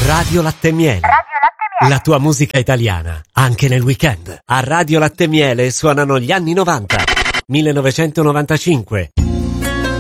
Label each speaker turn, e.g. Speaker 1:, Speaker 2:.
Speaker 1: Radio Latte Miele. La tua musica italiana, anche nel weekend. A Radio Latte Miele suonano gli anni 90, 1995,